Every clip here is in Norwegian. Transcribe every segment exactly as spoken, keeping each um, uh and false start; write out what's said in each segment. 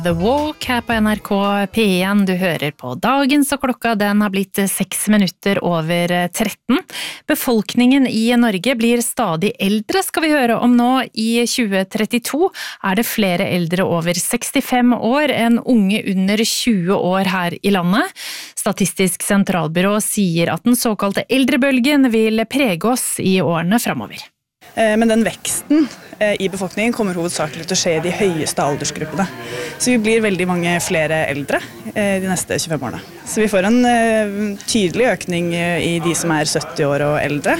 The Walk her på N R K P en, du hører på dagens, og klokka den har blitt seks minutter over tretten. Befolkningen i Norge blir stadig eldre, skal vi høre om nå. I tjue trettito er det flere eldre over sekstifem år enn unge under tjue år her i landet. Statistisk sentralbyrå sier at den såkalte eldrebølgen vil prege oss i årene fremover. Men den veksten i befolkningen kommer hovedsakelig til å skje i de høyeste aldersgruppene. Så vi blir veldig mange flere eldre de neste tjuefem årene. Så vi får en tydelig økning i de som er sytti år og eldre.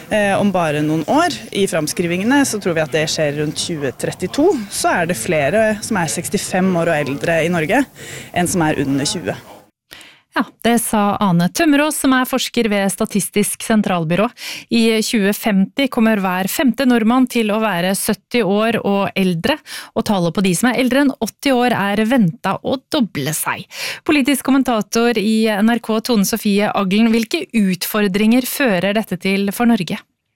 Om bare noen år i framskrivingene så tror vi at det skjer rundt tjue trettito. Så er det flere som er sekstifem år og eldre i Norge enn som er under tjue. Ja, det sa Ane Tømmerås, som er forsker ved Statistisk sentralbyrå. I tjue femti kommer hver femte nordmann til å være sytti år og eldre, og tallet på de som er eldre enn åtti år er ventet å doble seg. Politisk kommentator i N R K, Tone Sofie Aglen, hvilke utfordringer fører dette til for Norge?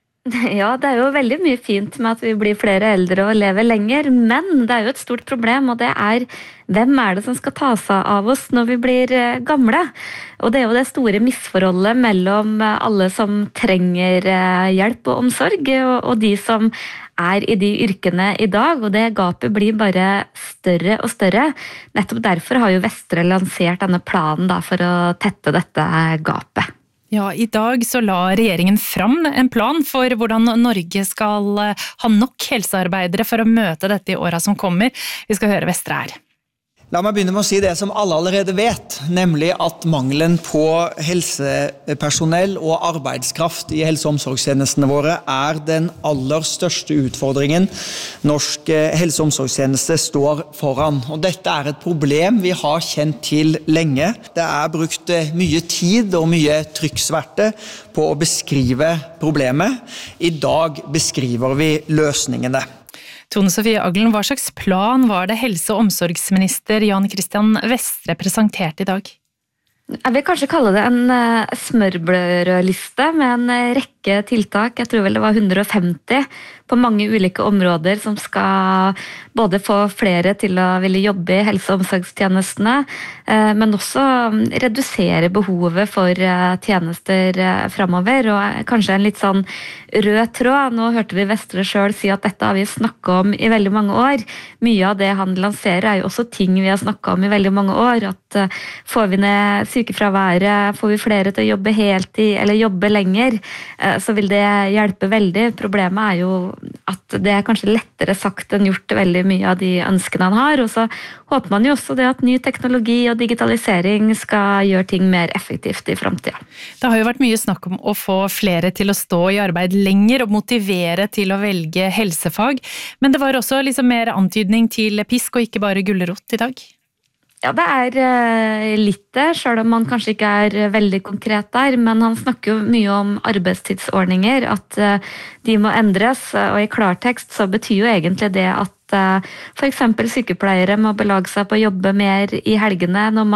Ja, det er jo veldig mye fint med at vi blir flere eldre og lever lenger, men det er jo et stort problem, og det er hvem er det som skal ta seg av oss når vi blir gamle? Og det er jo det store misforholdet mellom alle som trenger hjelp og omsorg, og de som er i de yrkene i dag, og det gapet blir bare større og større. Nettopp derfor har jo Vestre lansert denne planen da, for å tette dette gapet. Ja, i dag så la regjeringen fram en plan for hvordan Norge skal ha nok helsearbeidere for å møte dette i årene som kommer. Vi skal høre Vestre her. La meg begynne med å si det som alle allerede vet, nemlig at mangelen på helsepersonell og arbeidskraft i helse- og omsorgstjenestene våre er den aller største utfordringen norsk helse- og omsorgstjeneste står foran. Og dette er et problem vi har kjent til lenge. Det er brukt mye tid og mye trykksverte på å beskrive problemet. I dag beskriver vi løsningene. Tone Sofie Aglen, hva slags plan var det helse- og omsorgsminister Jan Christian Vestre presenterte i dag? Jeg vil kanskje kalle det en smørbrødliste med en rekke tiltak. Jeg tror vel det var hundre og femti på mange ulike områder som skal både få flere til å ville jobbe i helse- og omsorgstjenestene, men også redusere behovet for tjenester fremover, og kanskje en litt sånn rød tråd. Nå hørte vi Vestre selv si at dette har vi snakket om i veldig mange år. Mye av det han lanserer er jo også ting vi har snakket om i veldig mange år, at får vi ned sykefraværet, får vi flere til å jobbe heltid eller jobbe lenger, så vil det hjelpe veldig. Problemet er jo at det er kanskje lettere sagt enn gjort veldig mye av de ønskene han har, og så håper man jo også det at ny teknologi og digitalisering skal gjøre ting mer effektivt i fremtiden. Det har jo vært mye snakk om å få flere til å stå i arbeid lenger og motivere til å velge helsefag, men det var også liksom mer antydning til pisk og ikke bare gulrot i dag. Ja, det er litt det, selv om man kanskje ikke er veldig konkret der, men han snakker jo mye om arbeidstidsordninger, at de må endres, og i klartekst så betyr jo egentlig det at for eksempel sykepleiere må belage seg på å jobbe mer i helgene når man